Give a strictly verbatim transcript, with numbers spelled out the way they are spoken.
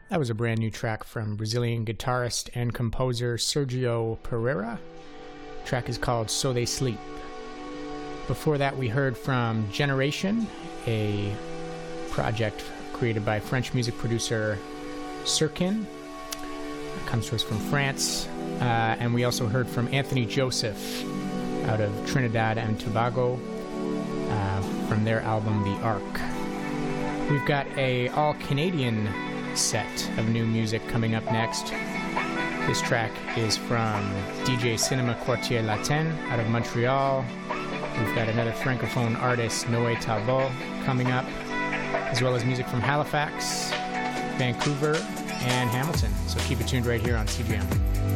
That was a brand new track from Brazilian guitarist and composer Sergio Pereira. The track is called So They Sleep. Before that, we heard from Generation, a project created by French music producer Surkin. It comes to us from France. Uh, and we also heard from Anthony Joseph out of Trinidad and Tobago uh, from their album The Ark. We've got a all-Canadian set of new music coming up next. This track is from D J Cinema Quartier Latin out of Montreal. We've got another francophone artist, Noé Talbot, coming up, as well as music from Halifax, Vancouver, and Hamilton. So keep it tuned right here on C G M.